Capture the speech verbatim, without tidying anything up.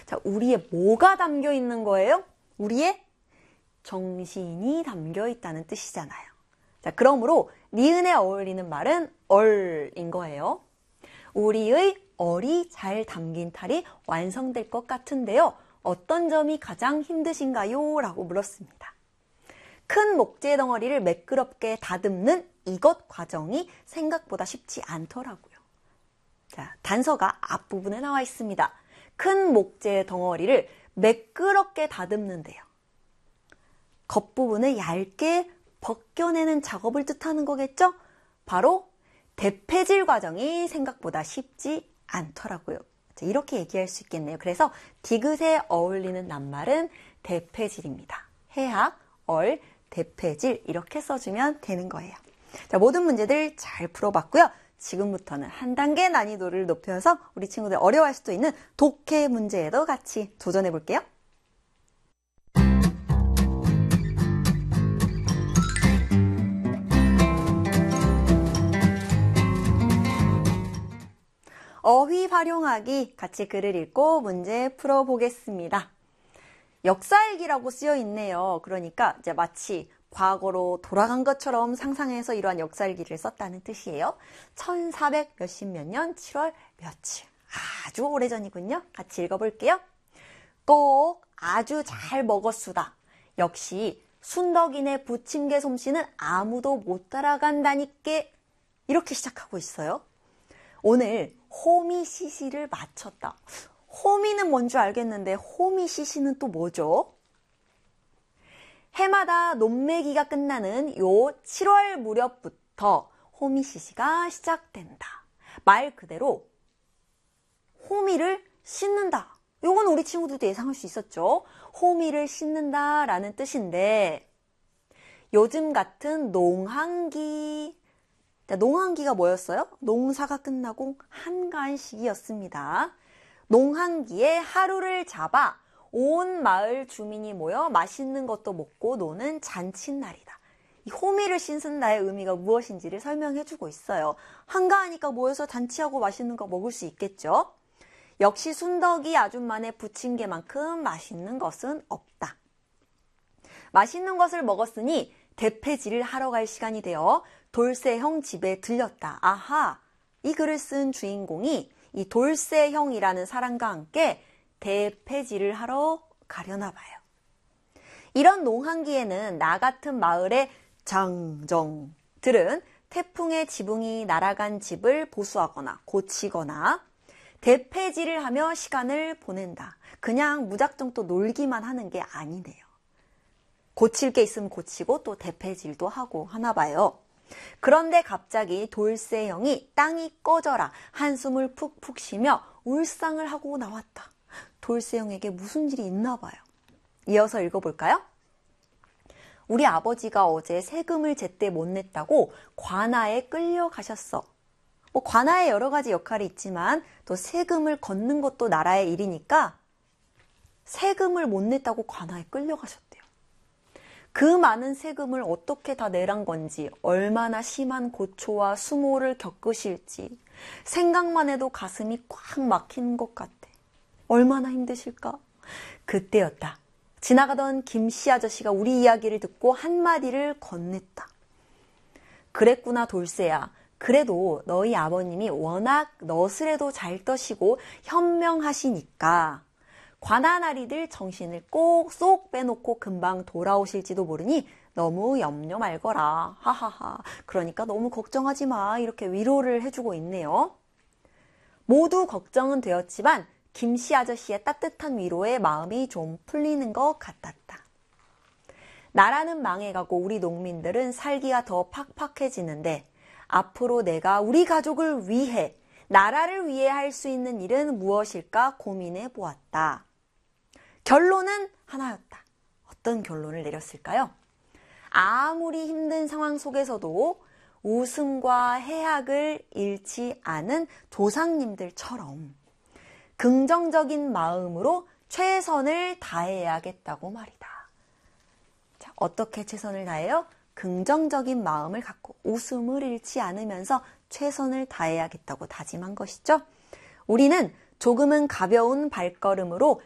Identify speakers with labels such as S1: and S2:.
S1: 자, 우리의 뭐가 담겨 있는 거예요? 우리의 정신이 담겨 있다는 뜻이잖아요. 자, 그러므로 니은에 어울리는 말은 얼인 거예요. 우리의 얼이 잘 담긴 탈이 완성될 것 같은데요. 어떤 점이 가장 힘드신가요? 라고 물었습니다. 큰 목재 덩어리를 매끄럽게 다듬는 이것 과정이 생각보다 쉽지 않더라고요. 자, 단서가 앞부분에 나와 있습니다. 큰 목재 덩어리를 매끄럽게 다듬는데요. 겉부분을 얇게 벗겨내는 작업을 뜻하는 거겠죠? 바로 대패질 과정이 생각보다 쉽지 않더라고요. 자, 이렇게 얘기할 수 있겠네요. 그래서 디귿에 어울리는 낱말은 대패질입니다. 해학, 얼, 대패질 이렇게 써주면 되는 거예요. 자, 모든 문제들 잘 풀어봤고요. 지금부터는 한 단계 난이도를 높여서 우리 친구들 어려워할 수도 있는 독해 문제에도 같이 도전해 볼게요. 어휘 활용하기 같이 글을 읽고 문제 풀어보겠습니다. 역사일기라고 쓰여 있네요. 그러니까 이제 마치 과거로 돌아간 것처럼 상상해서 이러한 역사일기를 썼다는 뜻이에요. 천사백 몇십 몇 년 칠월 며칠. 아주 오래전이군요. 같이 읽어볼게요. 꼭 아주 잘 먹었수다. 역시 순덕이네 부침개 솜씨는 아무도 못 따라간다니께. 이렇게 시작하고 있어요. 오늘 호미시시를 마쳤다. 호미는 뭔지 알겠는데 호미시시는 또 뭐죠? 해마다 논매기가 끝나는 요 칠월 무렵부터 호미시시가 시작된다. 말 그대로 호미를 씻는다. 요건 우리 친구들도 예상할 수 있었죠. 호미를 씻는다라는 뜻인데 요즘 같은 농한기, 농한기가 뭐였어요? 농사가 끝나고 한가한 시기였습니다. 농한기에 하루를 잡아 온 마을 주민이 모여 맛있는 것도 먹고 노는 잔칫날이다. 이 호미를 씻는다의 의미가 무엇인지를 설명해주고 있어요. 한가하니까 모여서 잔치하고 맛있는 거 먹을 수 있겠죠? 역시 순덕이 아줌마네 부침개만큼 맛있는 것은 없다. 맛있는 것을 먹었으니 대패질을 하러 갈 시간이 되어 돌쇠형 집에 들렸다. 아하, 이 글을 쓴 주인공이 이 돌쇠형이라는 사람과 함께 대패질을 하러 가려나 봐요. 이런 농한기에는 나 같은 마을의 장정들은 태풍에 지붕이 날아간 집을 보수하거나 고치거나 대패질을 하며 시간을 보낸다. 그냥 무작정 또 놀기만 하는 게 아니네요. 고칠 게 있으면 고치고 또 대패질도 하고 하나 봐요. 그런데 갑자기 돌쇠형이 땅이 꺼져라 한숨을 푹푹 쉬며 울상을 하고 나왔다. 돌쇠형에게 무슨 일이 있나 봐요. 이어서 읽어볼까요? 우리 아버지가 어제 세금을 제때 못 냈다고 관아에 끌려가셨어. 뭐 관아에 여러 가지 역할이 있지만 또 세금을 걷는 것도 나라의 일이니까 세금을 못 냈다고 관아에 끌려가셨대요. 그 많은 세금을 어떻게 다 내란 건지, 얼마나 심한 고초와 수모를 겪으실지 생각만 해도 가슴이 꽉 막히는 것 같아. 얼마나 힘드실까? 그때였다. 지나가던 김씨 아저씨가 우리 이야기를 듣고 한마디를 건넸다. 그랬구나 돌쇠야. 그래도 너희 아버님이 워낙 너스레도 잘 떠시고 현명하시니까 관아나리들 정신을 꼭 쏙 빼놓고 금방 돌아오실지도 모르니 너무 염려 말거라. 하하하. 그러니까 너무 걱정하지 마. 이렇게 위로를 해주고 있네요. 모두 걱정은 되었지만 김씨 아저씨의 따뜻한 위로에 마음이 좀 풀리는 것 같았다. 나라는 망해가고 우리 농민들은 살기가 더 팍팍해지는데 앞으로 내가 우리 가족을 위해, 나라를 위해 할 수 있는 일은 무엇일까 고민해 보았다. 결론은 하나였다. 어떤 결론을 내렸을까요? 아무리 힘든 상황 속에서도 웃음과 해학을 잃지 않은 조상님들처럼 긍정적인 마음으로 최선을 다해야겠다고 말이다. 자, 어떻게 최선을 다해요? 긍정적인 마음을 갖고 웃음을 잃지 않으면서 최선을 다해야겠다고 다짐한 것이죠. 우리는 조금은 가벼운 발걸음으로